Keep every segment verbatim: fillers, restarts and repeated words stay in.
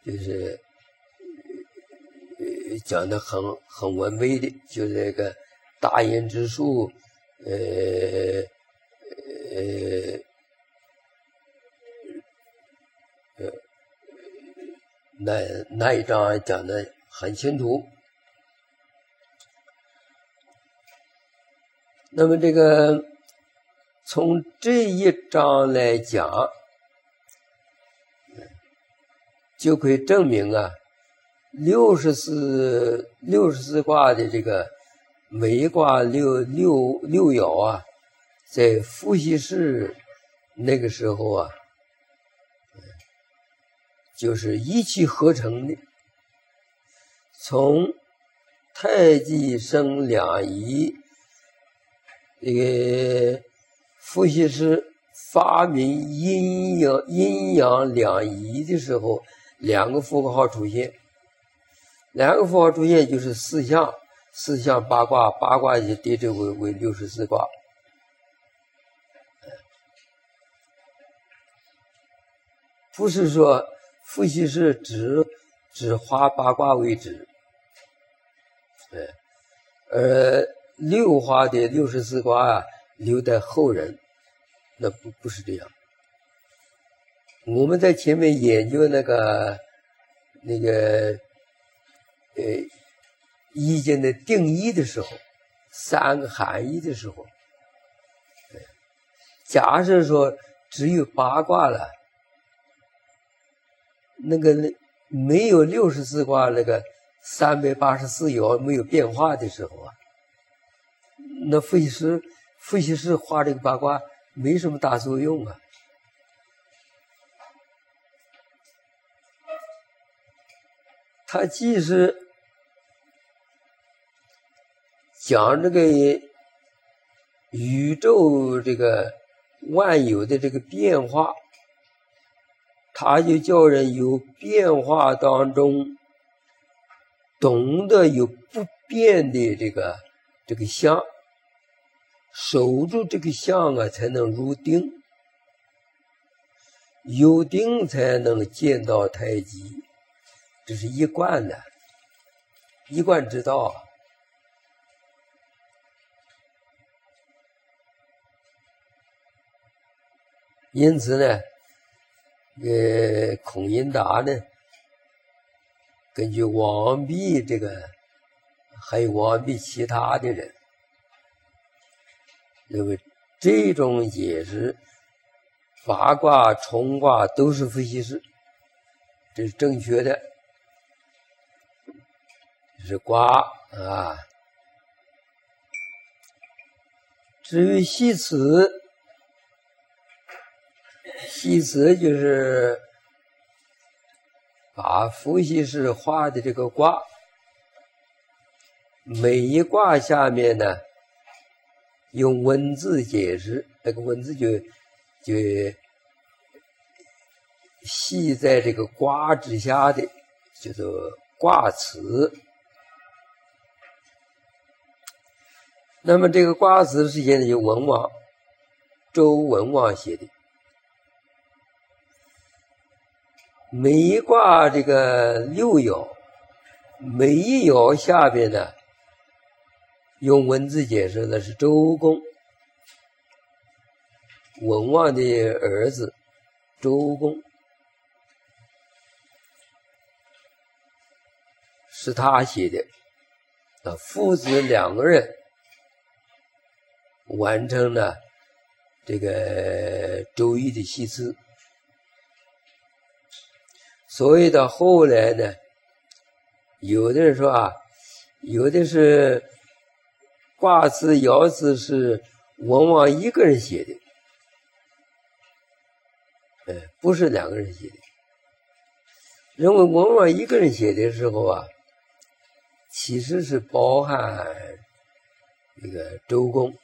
就是呃讲的很很完美的，就是那个大言之术，呃呃呃，那那一章讲的很清楚。那么这个从这一章来讲，就可以证明啊，六十四六十四卦的这个每一卦六六六爻啊，在伏羲氏那个时候啊，就是一气呵成的，从太极生两仪，这个伏羲氏发明阴阳阴阳两仪的时候，两个符号出现，两个符号出现就是四象，四象八卦，八卦就叠这为为六十四卦。不是说伏羲氏只只画八卦为止，而六画的六十四卦啊，留待后人，那不不是这样。我们在前面研究那个那个呃易经的定义的时候，三个含义的时候，假设说只有八卦了，那个没有六十四卦那个三百八十四爻没有变化的时候啊，那伏羲氏伏羲氏画这个八卦没什么大作用啊。他既是讲这个宇宙这个万有的这个变化，他就叫人有变化当中懂得有不变的这个这个相，守住这个相啊，才能入定，有定才能见到太极，这是一贯的，一贯之道。因此呢，呃，孔颖达呢，根据王弼这个，还有王弼其他的人，认为这种解释，八卦、冲卦都是伏羲氏，这是正确的。这是卦啊。至于系辞，系辞就是把伏羲氏画的这个卦，每一卦下面呢，用文字解释，那个文字就就系在这个卦之下的，叫做卦辞。那么这个卦辞是现在由文王周文王写的，每一卦这个六爻，每一爻下边呢，用文字解释的是周公，文王的儿子周公，是他写的，啊，父子两个人完成了这个周易的系辞。所以到后来呢，有的人说啊，有的是卦辞、爻辞是文王一个人写的，哎，不是两个人写的。认为文王一个人写的时候啊，其实是包含这个周公，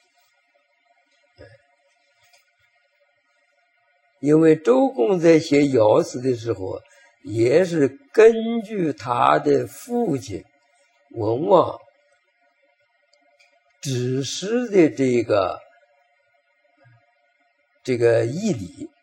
因为周公在写爻辞的时候，也是根据他的父亲文王指示的这个这个义理